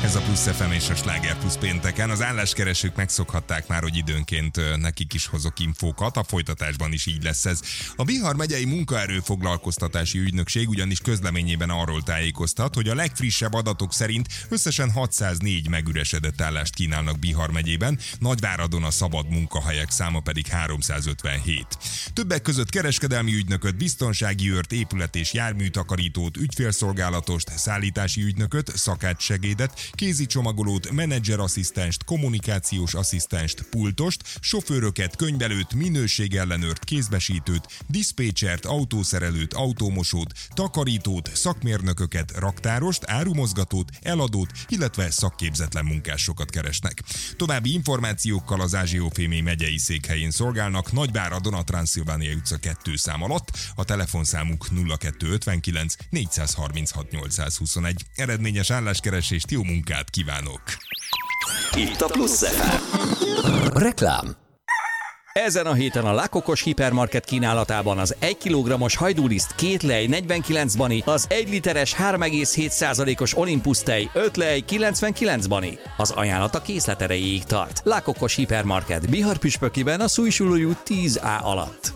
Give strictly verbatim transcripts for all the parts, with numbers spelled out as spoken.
Ez a Plusz ef em és a Sláger Plusz pénteken. Az álláskeresők megszokhatták már, hogy időnként nekik is hozok infókat, a folytatásban is így lesz ez. A Bihar megyei munkaerőfoglalkoztatási ügynökség ugyanis közleményében arról tájékoztat, hogy a legfrissebb adatok szerint összesen hatszáznégy megüresedett állást kínálnak Bihar megyében, Nagyváradon a szabad munkahelyek száma pedig háromszázötvenhét. Többek között kereskedelmi ügynököt, biztonsági őrt, épület- és járműtakarítót, ügyfélszolgálatost, szállítási ügynököt, szakácssegédet, kézicsomagolót, menedzserasszisztenst, kommunikációs asszisztenst, pultost, sofőröket, könyvelőt, minőségellenőrt, kézbesítőt, diszpécsert, autószerelőt, autómosót, takarítót, szakmérnököket, raktárost, árumozgatót, eladót, illetve szakképzetlen munkásokat keresnek. További információkkal az Ázsiófémi megyei székhelyén szolgálnak, Nagyváradon a Transzilvánia utca kettő szám alatt, a telefonszámuk nulla kettő ötvenkilenc négyszázharminchat nyolcszázhuszonegy. Eredményes álláskeresést, jó munkát kívánok! Itt a Plusz ef em. Reklám. Ezen a héten a Lakokos Hipermarket kínálatában az egy kilogrammos hajdúliszt két lej negyvenkilenc bani, az egy literes három egész hét százalékos Olympus tej öt lej kilencvenkilenc bani. Az ajánlat a készlet erejéig tart. Lakokos Hipermarket Bihar püspökiben a Szújsulói út tíz á alatt.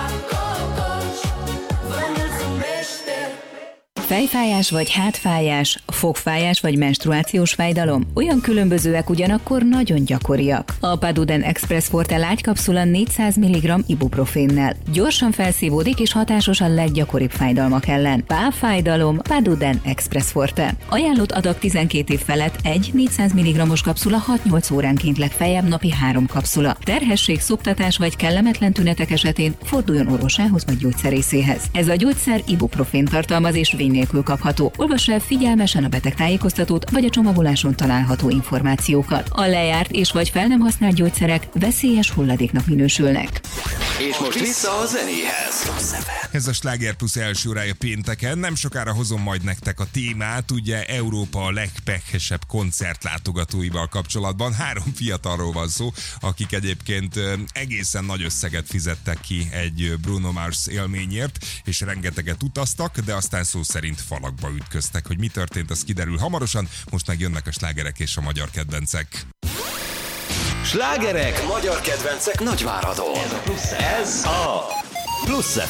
Fejfájás vagy hátfájás, fogfájás vagy menstruációs fájdalom olyan különbözőek, ugyanakkor nagyon gyakoriak. A Paduden Express Forte lágykapszula négyszáz milligramm ibuprofénnel gyorsan felszívódik és hatásos a leggyakoribb fájdalmak ellen. Páfájdalom, Paduden Express Forte. Ajánlott adag tizenkét év felett egy négyszáz milligrammos kapszula hat-nyolc óránként, legfeljebb napi három kapszula. Terhesség, szoptatás vagy kellemetlen tünetek esetén forduljon orvosához vagy gyógyszerészéhez. Ez a gyógyszer ibuprofén tartalmaz és vény nélkül kapható. Olvass el figyelmesen a betegtájékoztatót vagy a csomagoláson található információkat. A lejárt és vagy fel nem használt gyógyszerek veszélyes hulladéknak minősülnek. És most vissza a zenéhez. Ez a Sláger Plusz első órája pénteken. Nem sokára hozom majd nektek a témát, ugye Európa a legpehesebb koncertlátogatóival kapcsolatban. Három fiatalról van szó, akik egyébként egészen nagy összeget fizettek ki egy Bruno Mars élményért, és rengeteget utaztak, de aztán szó szerint falakba ütköztek. Hogy mi történt, az kiderül hamarosan. Most meg jönnek a slágerek és a magyar kedvencek. Slágerek, magyar kedvencek Nagyváradon. Ez a Plusz ef em.